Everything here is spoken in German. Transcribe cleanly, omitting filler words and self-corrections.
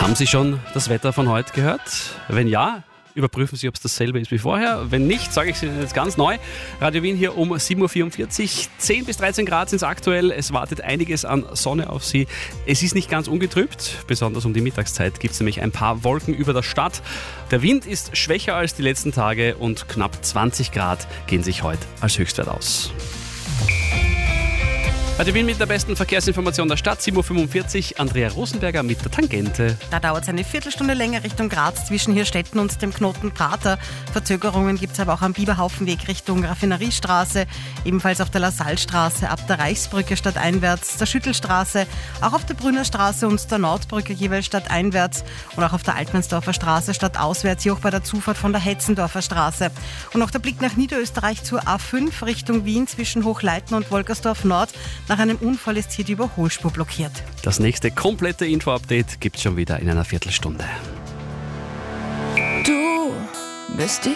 Haben Sie schon das Wetter von heute gehört? Wenn ja, überprüfen Sie, ob es dasselbe ist wie vorher. Wenn nicht, sage ich Ihnen jetzt ganz neu. Radio Wien hier um 7.44 Uhr. 10 bis 13 Grad sind es aktuell. Es wartet einiges an Sonne auf Sie. Es ist nicht ganz ungetrübt. Besonders um die Mittagszeit gibt es nämlich ein paar Wolken über der Stadt. Der Wind ist schwächer als die letzten Tage und knapp 20 Grad gehen sich heute als Höchstwert aus. Radio Wien mit der besten Verkehrsinformation der Stadt, 7.45 Uhr, Andrea Rosenberger mit der Tangente. Da dauert es eine Viertelstunde länger Richtung Graz zwischen Hirstetten und dem Knoten Prater. Verzögerungen gibt es aber auch am Biberhaufenweg Richtung Raffineriestraße, ebenfalls auf der Lasallstraße ab der Reichsbrücke stadteinwärts, der Schüttelstraße, auch auf der Brünnerstraße und der Nordbrücke jeweils stadteinwärts und auch auf der Altmannsdorfer Straße stadtauswärts, hier auch bei der Zufahrt von der Hetzendorfer Straße. Und noch der Blick nach Niederösterreich zur A5 Richtung Wien zwischen Hochleiten und Wolkersdorf Nord. Nach einem Unfall ist hier die Überholspur blockiert. Das nächste komplette Info-Update gibt es schon wieder in einer Viertelstunde. Du bist die